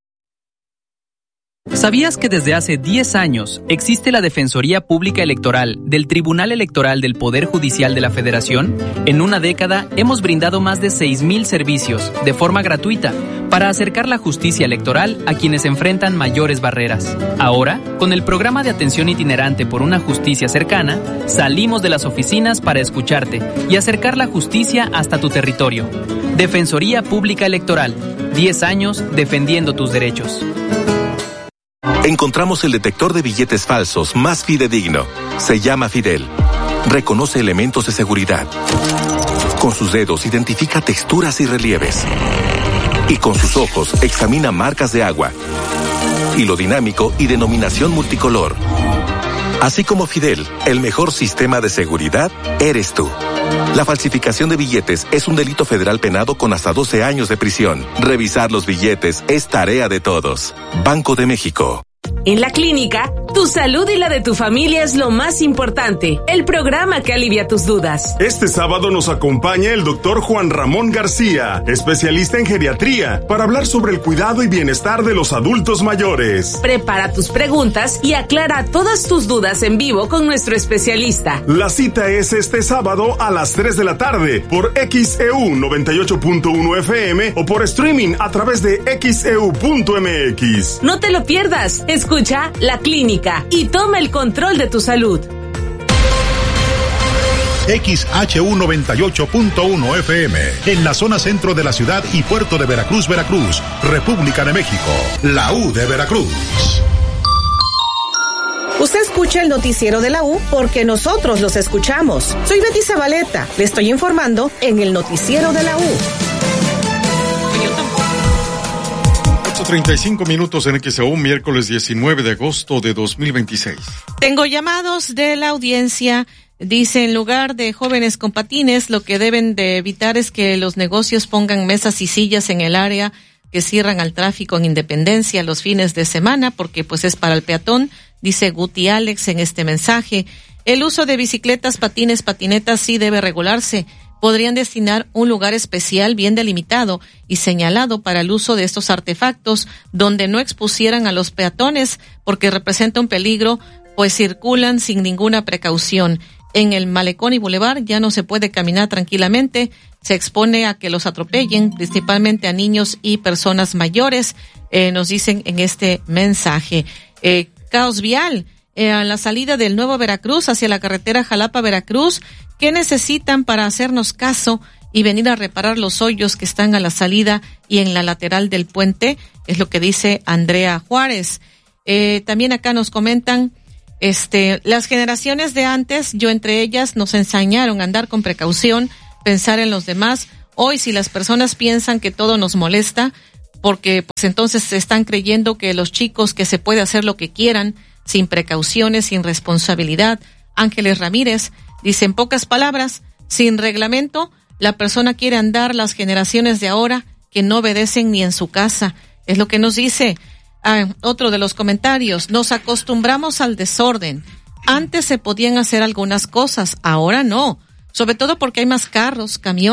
Speaker 11: ¿Sabías que desde hace 10 años existe la Defensoría Pública Electoral del Tribunal Electoral del Poder Judicial de la Federación? En una década hemos brindado más de 6,000 servicios de forma gratuita para acercar la justicia electoral a quienes enfrentan mayores barreras. Ahora, con el programa de atención itinerante por una justicia cercana, salimos de las oficinas para escucharte y acercar la justicia hasta tu territorio. Defensoría Pública Electoral, 10 años defendiendo tus derechos.
Speaker 24: Encontramos el detector de billetes falsos más fidedigno. Se llama Fidel. Reconoce elementos de seguridad. Con sus dedos identifica texturas y relieves. Y con sus ojos examina marcas de agua. Hilo dinámico y denominación multicolor. Así como Fidel, el mejor sistema de seguridad eres tú. La falsificación de billetes es un delito federal penado con hasta 12 años de prisión. Revisar los billetes es tarea de todos. Banco de México.
Speaker 7: En la clínica, tu salud y la de tu familia es lo más importante. El programa que alivia tus dudas.
Speaker 6: Este sábado nos acompaña el doctor Juan Ramón García, especialista en geriatría, para hablar sobre el cuidado y bienestar de los adultos mayores.
Speaker 7: Prepara tus preguntas y aclara todas tus dudas en vivo con nuestro especialista.
Speaker 6: La cita es este sábado a las 3 de la tarde por XEU 98.1 FM o por streaming a través de xeu.mx.
Speaker 7: No te lo pierdas. Escucha La Clínica y toma el control de tu salud.
Speaker 5: XHU 98.1 FM, en la zona centro de la ciudad y puerto de Veracruz, Veracruz, República de México, la U de Veracruz.
Speaker 25: Usted escucha el noticiero de la U porque nosotros los escuchamos. Soy Betty Zabaleta, le estoy informando en el noticiero de la U.
Speaker 1: 35 minutos en XEU, miércoles 19 de agosto de 2026.
Speaker 26: Tengo llamados de la audiencia. Dice, en lugar de jóvenes con patines, lo que deben de evitar es que los negocios pongan mesas y sillas en el área que cierran al tráfico en Independencia los fines de semana, porque pues es para el peatón, dice Guti Alex en este mensaje. El uso de bicicletas, patines, patinetas sí debe regularse. Podrían destinar un lugar especial bien delimitado y señalado para el uso de estos artefactos donde no expusieran a los peatones porque representa un peligro, pues circulan sin ninguna precaución. En el malecón y bulevar ya no se puede caminar tranquilamente, se expone a que los atropellen, principalmente a niños y personas mayores, nos dicen en este mensaje. Caos vial. A la salida del Nuevo Veracruz hacia la carretera Jalapa-Veracruz, ¿qué necesitan para hacernos caso y venir a reparar los hoyos que están a la salida y en la lateral del puente? Es lo que dice Andrea Juárez. También acá nos comentan, las generaciones de antes, yo entre ellas, nos enseñaron a andar con precaución, pensar en los demás. Hoy, si las personas piensan que todo nos molesta, porque pues entonces se están creyendo que los chicos que se puede hacer lo que quieran, sin precauciones, sin responsabilidad. Ángeles Ramírez dice, en pocas palabras, sin reglamento, la persona quiere andar. Las generaciones de ahora que no obedecen ni en su casa. Es lo que nos dice otro de los comentarios. Nos acostumbramos al desorden. Antes se podían hacer algunas cosas, ahora no. Sobre todo porque hay más carros, camiones,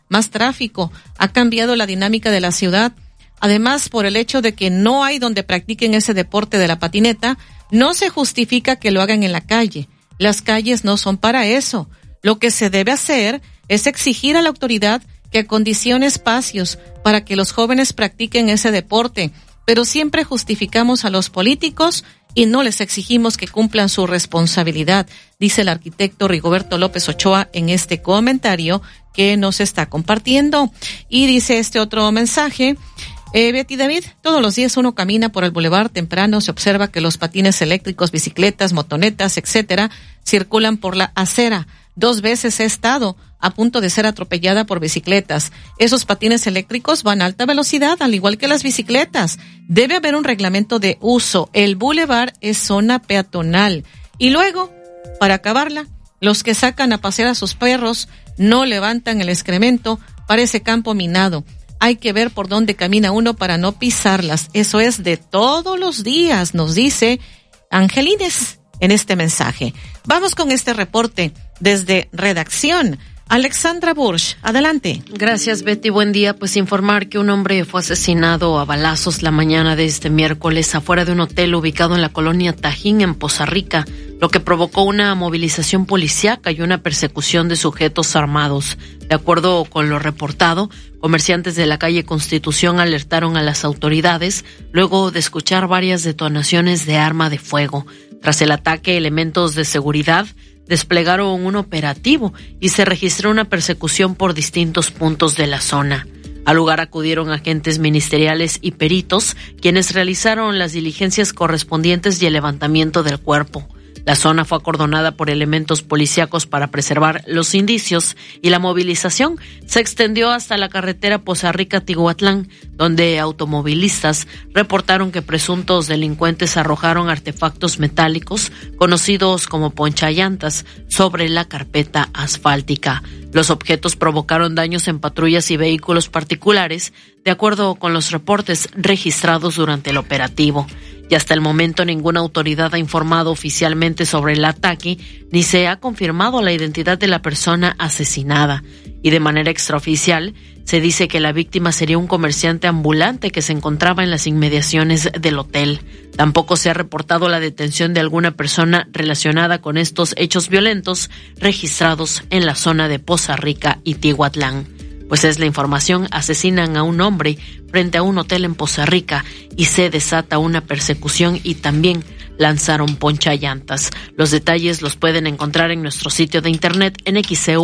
Speaker 26: más tráfico, ha cambiado la dinámica de la ciudad. Además, por el hecho de que no hay donde practiquen ese deporte de la patineta, no se justifica que lo hagan en la calle. Las calles no son para eso. Lo que se debe hacer es exigir a la autoridad que acondicione espacios para que los jóvenes practiquen ese deporte, pero siempre justificamos a los políticos y no les exigimos que cumplan su responsabilidad, dice el arquitecto Rigoberto López Ochoa en este comentario que nos está compartiendo. Y dice este otro mensaje: Betty David, todos los días uno camina por el bulevar temprano, se observa que los patines eléctricos, bicicletas, motonetas, etcétera, circulan por la acera. 2 veces he estado a punto de ser atropellada por bicicletas. Esos patines eléctricos van a alta velocidad, al igual que las bicicletas. Debe haber un reglamento de uso. El bulevar es zona peatonal. Y luego, para acabarla, los que sacan a pasear a sus perros no levantan el excremento, parece campo minado. Hay que ver por dónde camina uno para no pisarlas. Eso es de todos los días, nos dice Angelines en este mensaje. Vamos con este reporte desde redacción. Alexandra Bursch, adelante.
Speaker 10: Gracias, Betty. Buen día. Pues informar que un hombre fue asesinado a balazos la mañana de este miércoles afuera de un hotel ubicado en la colonia Tajín, en Poza Rica, lo que provocó una movilización policíaca y una persecución de sujetos armados. De acuerdo con lo reportado, comerciantes de la calle Constitución alertaron a las autoridades luego de escuchar varias detonaciones de arma de fuego. Tras el ataque, elementos de seguridad desplegaron un operativo y se registró una persecución por distintos puntos de la zona. Al lugar acudieron agentes ministeriales y peritos, quienes realizaron las diligencias correspondientes y el levantamiento del cuerpo. La zona fue acordonada por elementos policíacos para preservar los indicios y la movilización se extendió hasta la carretera Poza Rica-Tihuatlán, donde automovilistas reportaron que presuntos delincuentes arrojaron artefactos metálicos conocidos como ponchallantas sobre la carpeta asfáltica. Los objetos provocaron daños en patrullas y vehículos particulares, de acuerdo con los reportes registrados durante el operativo. Y hasta el momento ninguna autoridad ha informado oficialmente sobre el ataque, ni se ha confirmado la identidad de la persona asesinada. Y de manera extraoficial, se dice que la víctima sería un comerciante ambulante que se encontraba en las inmediaciones del hotel. Tampoco se ha reportado la detención de alguna persona relacionada con estos hechos violentos registrados en la zona de Poza Rica y Tihuatlán. Pues es la información: asesinan a un hombre frente a un hotel en Poza Rica y se desata una persecución y también lanzaron ponchallantas. Los detalles los pueden encontrar en nuestro sitio de internet en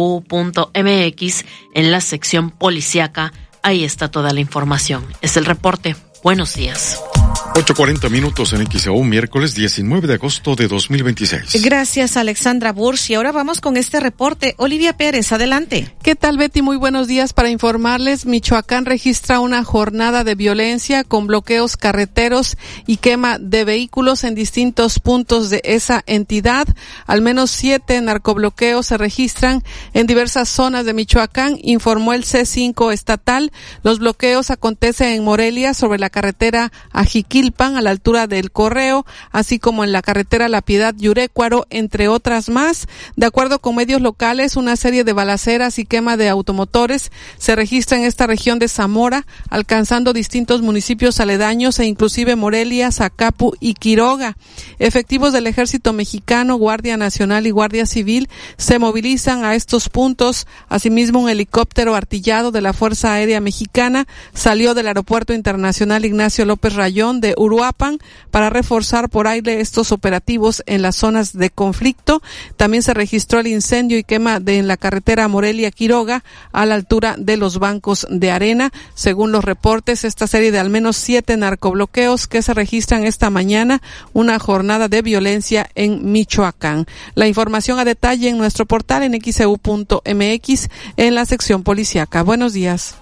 Speaker 10: xcu.mx en la sección policíaca. Ahí está toda la información. Es el reporte. Buenos días.
Speaker 1: 8:40 minutos en XEU, miércoles 19 de agosto de 2026.
Speaker 26: Gracias, Alexandra Bursch. Y ahora vamos con este reporte. Olivia Pérez, adelante.
Speaker 12: ¿Qué tal, Betty? Muy buenos días. Para informarles, Michoacán registra una jornada de violencia con bloqueos carreteros y quema de vehículos en distintos puntos de esa entidad. Al menos 7 narcobloqueos se registran en diversas zonas de Michoacán, informó el C5 estatal. Los bloqueos acontecen en Morelia, sobre la carretera Ajiquilpan, a la altura del Correo, así como en la carretera La Piedad-Yurécuaro, entre otras más. De acuerdo con medios locales, una serie de balaceras y quema de automotores se registra en esta región de Zamora, alcanzando distintos municipios aledaños e inclusive Morelia, Zacapu y Quiroga. Efectivos del Ejército Mexicano, Guardia Nacional y Guardia Civil se movilizan a estos puntos. Asimismo, un helicóptero artillado de la Fuerza Aérea Mexicana salió del Aeropuerto Internacional Ignacio López Rayón de Uruapan para reforzar por aire estos operativos en las zonas de conflicto. También se registró el incendio y quema en la carretera Morelia-Quiroga a la altura de los bancos de arena. Según los reportes, esta serie de al menos 7 narcobloqueos que se registran esta mañana, una jornada de violencia en Michoacán. La información a detalle en nuestro portal en xeu.mx en la sección policíaca. Buenos días.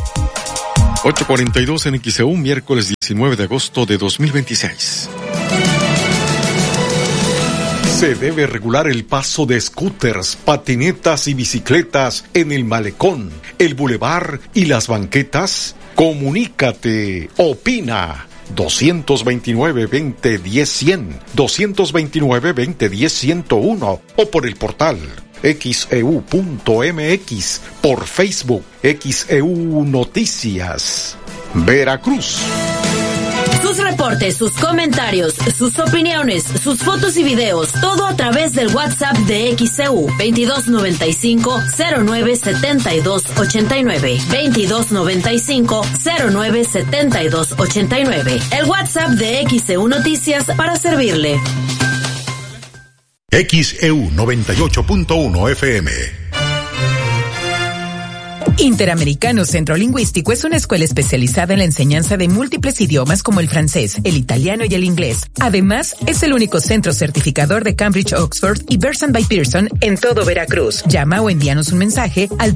Speaker 1: 8:42 en XEU, miércoles 19 de agosto de 2026. Se debe regular el paso de scooters, patinetas y bicicletas en el malecón, el bulevar y las banquetas. Comunícate, opina. 229-2010-100, 229-2010-101 o por el portal
Speaker 13: XEU.mX, por Facebook, XEU Noticias, Veracruz.
Speaker 14: Sus reportes, sus comentarios, sus opiniones, sus fotos y videos, todo a través del WhatsApp de XEU 2295-097289. 2295-097289. El WhatsApp de XEU Noticias para servirle.
Speaker 5: XEU 98.1 FM.
Speaker 15: Interamericano Centro Lingüístico es una escuela especializada en la enseñanza de múltiples idiomas como el francés, el italiano y el inglés. Además, es el único centro certificador de Cambridge, Oxford y Bearson by Pearson en todo Veracruz. Llama o envíanos un mensaje al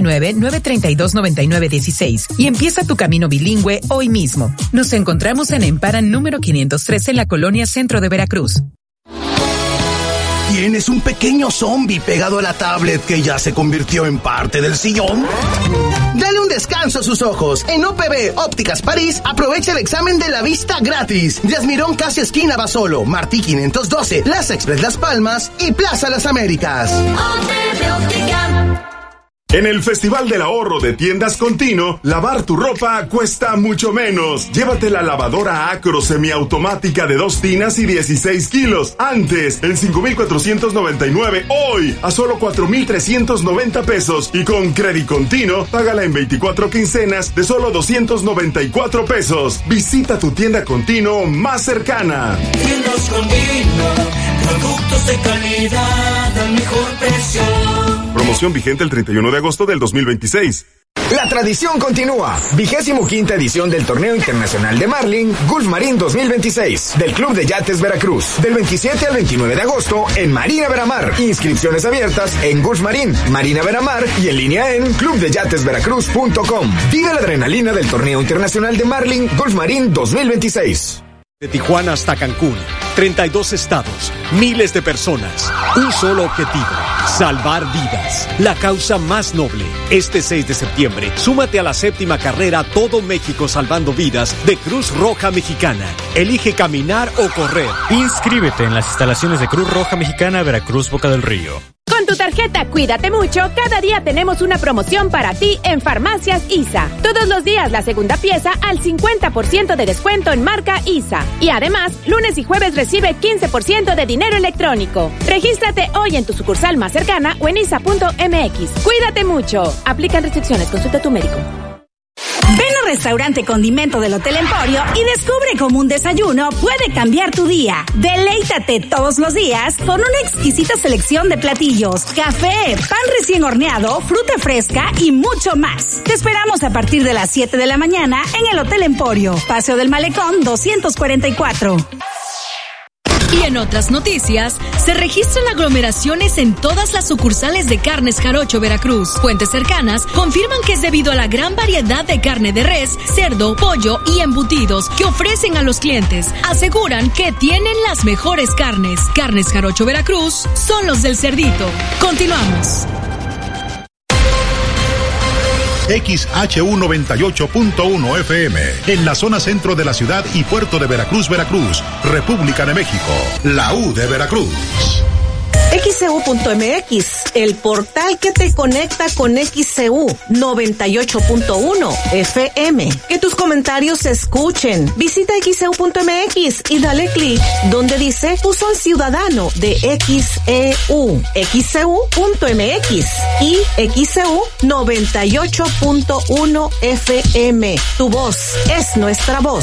Speaker 15: 229-932-9916 y empieza tu camino bilingüe hoy mismo. Nos encontramos en Emparan número 513 en la colonia Centro de Veracruz.
Speaker 16: ¿Tienes un pequeño zombie pegado a la tablet que ya se convirtió en parte del sillón? Dale un descanso a sus ojos. En OPB Ópticas París, aprovecha el examen de la vista gratis. Díaz Mirón, casi esquina Basolo, Martí 512, Plaza Express Las Palmas y Plaza Las Américas.
Speaker 6: OPB Óptica. En el Festival del Ahorro de Tiendas Contino, lavar tu ropa cuesta mucho menos. Llévate la lavadora Acro semiautomática de 2 tinas y 16 kilos. Antes, en 5,499. Hoy, a solo 4,390 pesos. Y con Credit Contino, págala en 24 quincenas de solo 294 pesos. Visita tu tienda Contino más cercana.
Speaker 17: Tiendas Contino, productos de calidad al mejor precio.
Speaker 6: Promoción vigente el 31 de agosto del 2026.
Speaker 19: La tradición continúa. 25ª edición del Torneo Internacional de Marlin Gulf Marín 2026 del Club de Yates Veracruz. Del 27 al 29 de agosto en Marina Veramar. Inscripciones abiertas en Gulf Marín, Marina Veramar y en línea en clubdeyatesveracruz.com. Vive la adrenalina del Torneo Internacional de Marlin Gulf Marín 2026.
Speaker 27: De Tijuana hasta Cancún, 32 estados, miles de personas, un solo objetivo, salvar vidas, la causa más noble. Este 6 de septiembre, súmate a la 7ª carrera Todo México Salvando Vidas de Cruz Roja Mexicana. Elige caminar o correr.
Speaker 28: Inscríbete en las instalaciones de Cruz Roja Mexicana Veracruz, Boca del Río.
Speaker 29: Con tu tarjeta Cuídate Mucho, cada día tenemos una promoción para ti en Farmacias ISA. Todos los días la segunda pieza al 50% de descuento en marca ISA. Y además, lunes y jueves recibe 15% de dinero electrónico. Regístrate hoy en tu sucursal más cercana o en isa.mx. Cuídate mucho. Aplican restricciones. Consulta a tu médico.
Speaker 30: Ven al restaurante Condimento del Hotel Emporio y descubre cómo un desayuno puede cambiar tu día. Deleítate todos los días con una exquisita selección de platillos, café, pan recién horneado, fruta fresca y mucho más. Te esperamos a partir de las 7 de la mañana en el Hotel Emporio, Paseo del Malecón 244.
Speaker 31: Y en otras noticias, se registran aglomeraciones en todas las sucursales de Carnes Jarocho Veracruz. Fuentes cercanas confirman que es debido a la gran variedad de carne de res, cerdo, pollo y embutidos que ofrecen a los clientes. Aseguran que tienen las mejores carnes. Carnes Jarocho Veracruz son los del cerdito. Continuamos.
Speaker 5: XHU 98.1 FM, en la zona centro de la ciudad y puerto de Veracruz, Veracruz, República de México, la U de Veracruz.
Speaker 25: XEU.mx, el portal que te conecta con XEU 98.1 FM. Que tus comentarios se escuchen. Visita XEU.mx y dale clic donde dice Buzón Ciudadano de XEU. XEU.mx y XEU 98.1 FM. Tu voz es nuestra voz.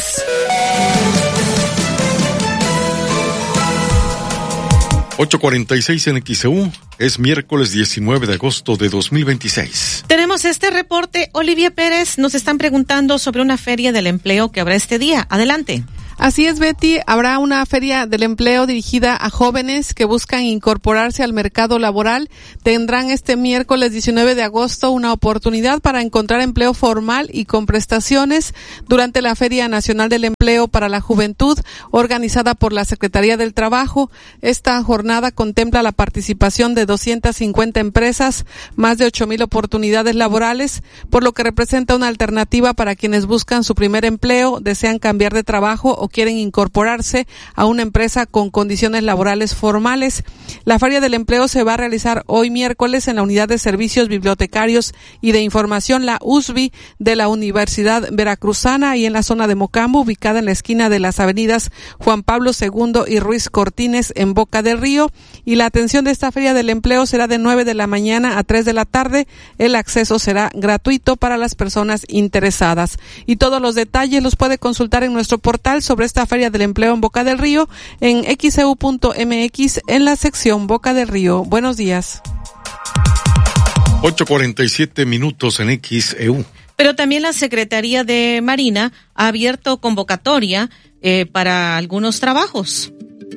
Speaker 1: 8:46 en XEU, es miércoles 19 de agosto de 2026.
Speaker 26: Tenemos este reporte. Olivia Pérez, nos están preguntando sobre una feria del empleo que habrá este día. Adelante.
Speaker 12: Así es, Betty, habrá una feria del empleo dirigida a jóvenes que buscan incorporarse al mercado laboral. Tendrán este miércoles 19 de agosto una oportunidad para encontrar empleo formal y con prestaciones durante la Feria Nacional del Empleo para la Juventud, organizada por la Secretaría del Trabajo. Esta jornada contempla la participación de 250 empresas, más de 8,000 oportunidades laborales, por lo que representa una alternativa para quienes buscan su primer empleo, desean cambiar de trabajo o o quieren incorporarse a una empresa con condiciones laborales formales. La Feria del Empleo se va a realizar hoy miércoles en la Unidad de Servicios Bibliotecarios y de Información, la USB, de la Universidad Veracruzana, y en la zona de Mocambo, ubicada en la esquina de las avenidas Juan Pablo II y Ruiz Cortines, en Boca del Río. Y la atención de esta Feria del Empleo será de 9 de la mañana a 3 de la tarde. El acceso será gratuito para las personas interesadas. Y todos los detalles los puede consultar en nuestro portal sobre esta Feria del Empleo en Boca del Río, en xeu.mx, en la sección Boca del Río. Buenos días.
Speaker 1: 8:47 minutos en XEU.
Speaker 26: Pero también la Secretaría de Marina ha abierto convocatoria para algunos trabajos.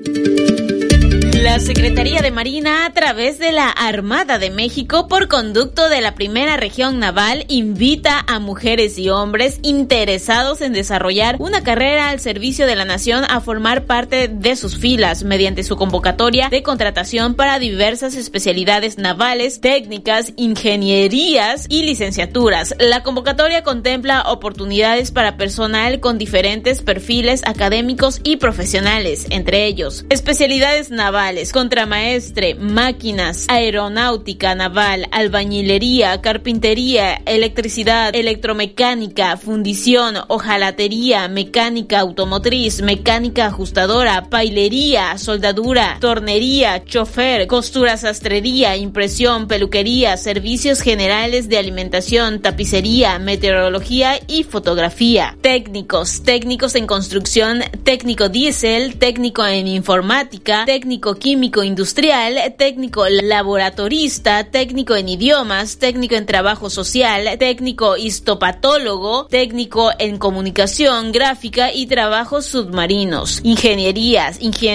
Speaker 2: La Secretaría de Marina, a través de la Armada de México, por conducto de la Primera Región Naval, invita a mujeres y hombres interesados en desarrollar una carrera al servicio de la nación a formar parte de sus filas mediante su convocatoria de contratación para diversas especialidades navales, técnicas, ingenierías y licenciaturas. La convocatoria contempla oportunidades para personal con diferentes perfiles académicos y profesionales, entre ellos especialidades navales, contramaestre, máquinas, aeronáutica naval, albañilería, carpintería, electricidad, electromecánica, fundición, hojalatería, mecánica automotriz, mecánica ajustadora, pailería, soldadura, tornería, chofer, costura, sastrería, impresión, peluquería, servicios generales de alimentación, tapicería, meteorología y fotografía. Técnicos en construcción, técnico diésel, técnico en informática, técnico químico industrial, técnico laboratorista, técnico en idiomas, técnico en trabajo social, técnico histopatólogo, técnico en comunicación gráfica y trabajos submarinos. Ingeniería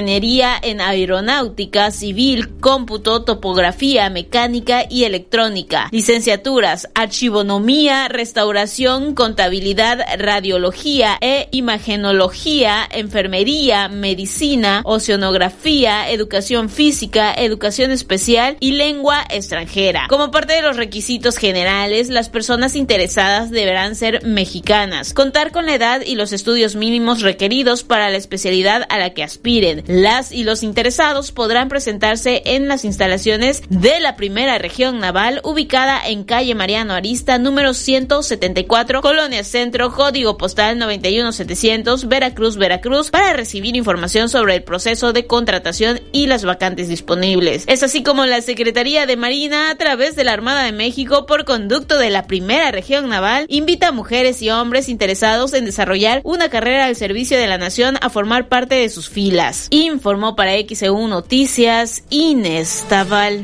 Speaker 2: en aeronáutica, civil, cómputo, topografía, mecánica y electrónica. Licenciaturas, archivonomía, restauración, contabilidad, radiología e imagenología, enfermería, medicina, oceanografía, educación física, educación especial y lengua extranjera. Como parte de los requisitos generales, las personas interesadas deberán ser mexicanas, contar con la edad y los estudios mínimos requeridos para la especialidad a la que aspiren. Las y los interesados podrán presentarse en las instalaciones de la Primera Región Naval, ubicada en calle Mariano Arista, número 174, Colonia Centro, código postal 91700, Veracruz, para recibir información sobre el proceso de contratación y las vacantes disponibles. Es así como la Secretaría de Marina, a través de la Armada de México, por conducto de la Primera Región Naval, invita a mujeres y hombres interesados en desarrollar una carrera al servicio de la nación a formar parte de sus filas. Informó para XEU Noticias Inés Taval.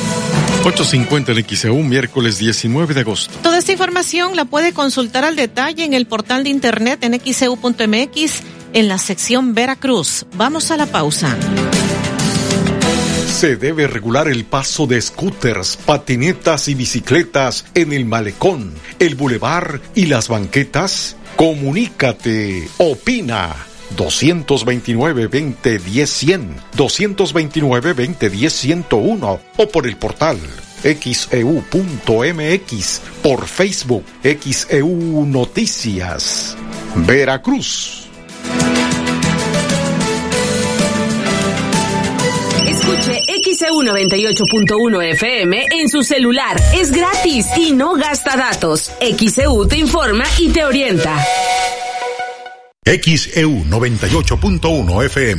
Speaker 1: 8:50 en XEU, miércoles 19 de agosto.
Speaker 26: Toda esta información la puede consultar al detalle en el portal de internet en xeu.mx, en la sección Veracruz. Vamos a la pausa.
Speaker 13: Se debe regular el paso de scooters, patinetas y bicicletas en el malecón, el bulevar y las banquetas. Comunícate, opina. 229-2010-100, 229-2010-101 o por el portal xeu.mx, por Facebook XEU Noticias. Veracruz.
Speaker 7: Escuche XEU 98.1 FM en su celular. Es gratis y no gasta datos. XEU te informa y te orienta.
Speaker 5: XEU 98.1 FM.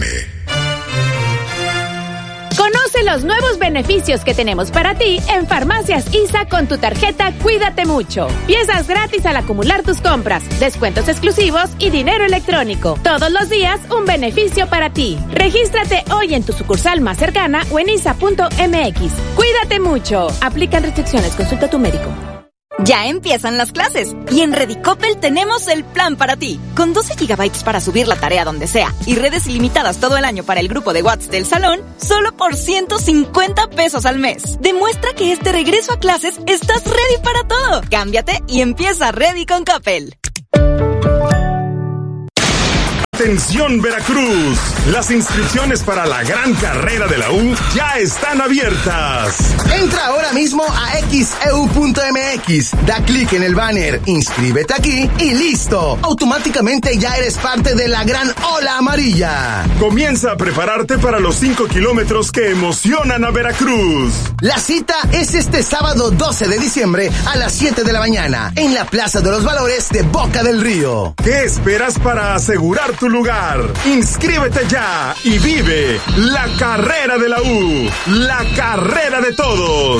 Speaker 29: Conoce los nuevos beneficios que tenemos para ti en Farmacias ISA con tu tarjeta Cuídate Mucho. Piezas gratis al acumular tus compras, descuentos exclusivos y dinero electrónico. Todos los días un beneficio para ti. Regístrate hoy en tu sucursal más cercana o en isa.mx. Cuídate mucho. Aplican restricciones. Consulta a tu médico.
Speaker 3: Ya empiezan las clases y en Redicopel tenemos el plan para ti. Con 12 gigabytes para subir la tarea donde sea y redes ilimitadas todo el año para el grupo de WhatsApp del salón, solo por 150 pesos al mes. Demuestra que este regreso a clases estás ready para todo. Cámbiate y empieza Ready con Coppel.
Speaker 6: Atención Veracruz, las inscripciones para la gran carrera de la U ya están abiertas.
Speaker 16: Entra ahora mismo a xeu.mx, da clic en el banner, inscríbete aquí y listo. Automáticamente ya eres parte de la gran ola amarilla.
Speaker 6: Comienza a prepararte para los 5 kilómetros que emocionan a Veracruz.
Speaker 16: La cita es este sábado 12 de diciembre a las 7 de la mañana en la Plaza de los Valores de Boca del Río.
Speaker 6: ¿Qué esperas para asegurar tu lugar? Inscríbete ya y vive la carrera de la U, la carrera de todos.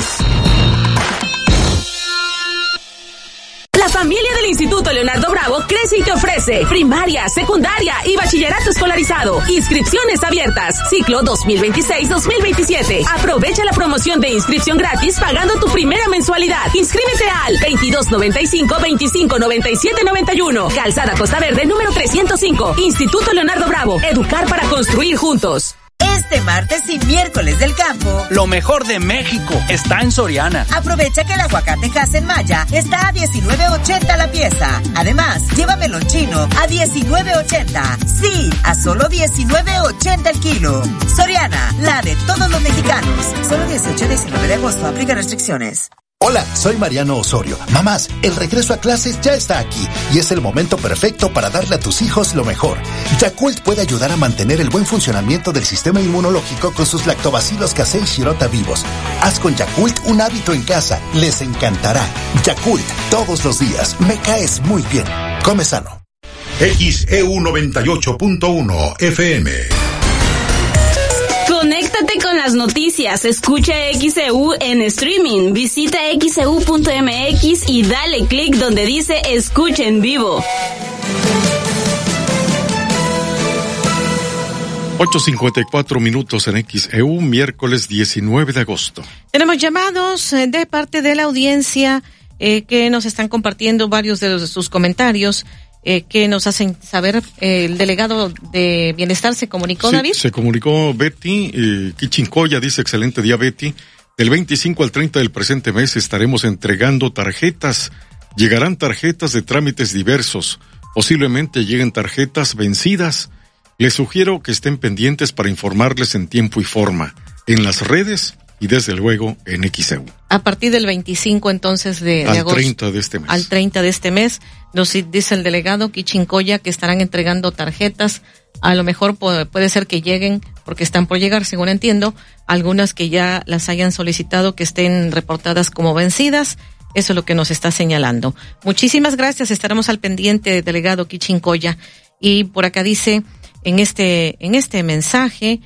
Speaker 7: La familia del Instituto Leonardo Bravo crece y te ofrece primaria, secundaria y bachillerato escolarizado. Inscripciones abiertas. Ciclo 2026-2027. Aprovecha la promoción de inscripción gratis pagando tu primera mensualidad. Inscríbete al 2295-259791. Calzada Costa Verde número 305. Instituto Leonardo Bravo. Educar para construir juntos.
Speaker 4: Este martes y miércoles del campo,
Speaker 8: lo mejor de México está en Soriana.
Speaker 4: Aprovecha que el aguacate Hass Maya está a $19.80 la pieza. Además, lleva melón chino a $19.80. Sí, a solo $19.80 el kilo. Soriana, la de todos los mexicanos. Solo 18 y 19 de agosto, aplica restricciones.
Speaker 9: Hola, soy Mariano Osorio. Mamás, el regreso a clases ya está aquí y es el momento perfecto para darle a tus hijos lo mejor. Yakult puede ayudar a mantener el buen funcionamiento del sistema inmunológico con sus lactobacilos casei shirota vivos. Haz con Yakult un hábito en casa. Les encantará. Yakult, todos los días. Me caes muy bien. Come sano.
Speaker 5: XEU 98.1 FM.
Speaker 31: Conéctate con las noticias, escucha XEU en streaming, visita xeu.mx y dale clic donde dice escucha en vivo.
Speaker 1: 8:54 en XEU, miércoles 19 de agosto.
Speaker 26: Tenemos llamados de parte de la audiencia que nos están compartiendo varios de sus comentarios. Que nos hacen saber, el delegado de Bienestar se comunicó,
Speaker 1: sí,
Speaker 26: David.
Speaker 1: Se comunicó Betty, Quichincoya dice, excelente día Betty, del 25 al 30 del presente mes estaremos entregando tarjetas, llegarán tarjetas de trámites diversos, posiblemente lleguen tarjetas vencidas, les sugiero que estén pendientes para informarles en tiempo y forma, en las redes y desde luego en XEU.
Speaker 26: A partir del 25 entonces de agosto.
Speaker 1: Al 30 de este mes.
Speaker 26: Al 30 de este mes, nos dice el delegado Quichincoya que estarán entregando tarjetas, a lo mejor puede ser que lleguen, porque están por llegar, según entiendo, algunas que ya las hayan solicitado que estén reportadas como vencidas, eso es lo que nos está señalando. Muchísimas gracias, estaremos al pendiente, delegado Quichincoya. Y por acá dice, en este mensaje,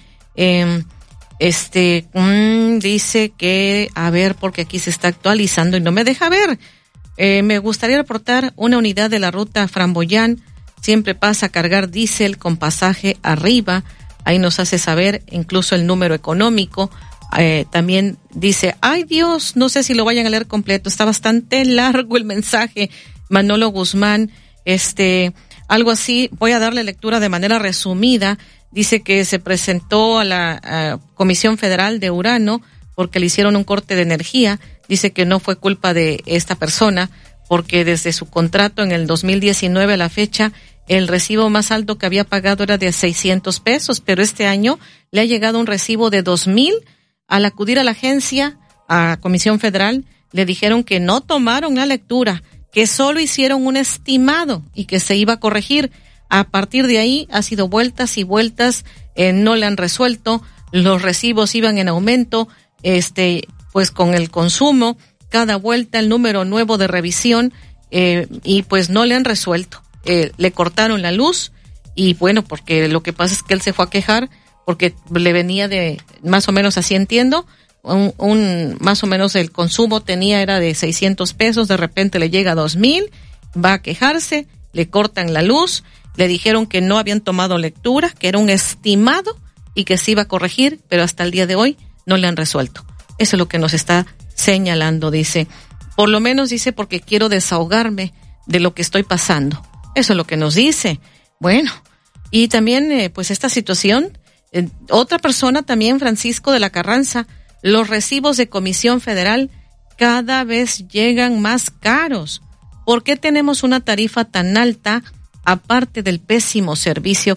Speaker 26: dice que, a ver, porque aquí se está actualizando y no me deja ver. Me gustaría reportar una unidad de la ruta Framboyán, siempre pasa a cargar diésel con pasaje arriba, ahí nos hace saber incluso el número económico. También dice, ay Dios, no sé si lo vayan a leer completo, está bastante largo el mensaje. Manolo Guzmán, algo así, voy a darle lectura de manera resumida. Dice que se presentó a la Comisión Federal de Urano porque le hicieron un corte de energía. Dice que no fue culpa de esta persona porque desde su contrato en el 2019 a la fecha, el recibo más alto que había pagado era de $600, pero este año le ha llegado un recibo de $2,000. Al acudir a la agencia, a Comisión Federal, le dijeron que no tomaron la lectura, que solo hicieron un estimado y que se iba a corregir. A partir de ahí ha sido vueltas y vueltas, no le han resuelto, los recibos iban en aumento, pues con el consumo, cada vuelta el número nuevo de revisión, y pues no le han resuelto. Le cortaron la luz y bueno, porque lo que pasa es que él se fue a quejar porque le venía de, más o menos así entiendo, más o menos el consumo era de $600, de repente le llega a $2,000, va a quejarse, le cortan la luz. Le dijeron que no habían tomado lectura, que era un estimado y que se iba a corregir, pero hasta el día de hoy no le han resuelto. Eso es lo que nos está señalando, dice. Por lo menos dice porque quiero desahogarme de lo que estoy pasando. Eso es lo que nos dice. Bueno, y también pues esta situación, otra persona también, Francisco de la Carranza, los recibos de Comisión Federal cada vez llegan más caros. ¿Por qué tenemos una tarifa tan alta? Aparte del pésimo servicio